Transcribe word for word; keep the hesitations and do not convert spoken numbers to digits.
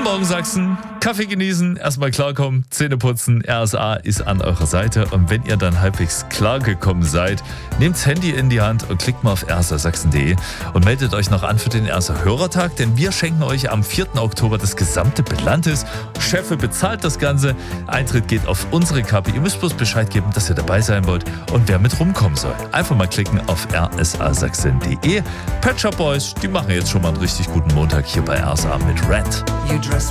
Morgen Sachsen, Kaffee genießen, erstmal klarkommen, Zähne putzen, R S A ist an eurer Seite und wenn ihr dann halbwegs klargekommen seid, nehmt das Handy in die Hand und klickt mal auf r s a sachsen punkt d e und meldet euch noch an für den R S A-Hörertag, denn wir schenken euch am vierten Oktober das gesamte Belantes. Cheffe bezahlt das Ganze, Eintritt geht auf unsere Kappe, ihr müsst bloß Bescheid geben, dass ihr dabei sein wollt und wer mit rumkommen soll. Einfach mal klicken auf r s a sachsen punkt d e. Pet Shop Boys, die machen jetzt schon mal einen richtig guten Montag hier bei R S A mit Red.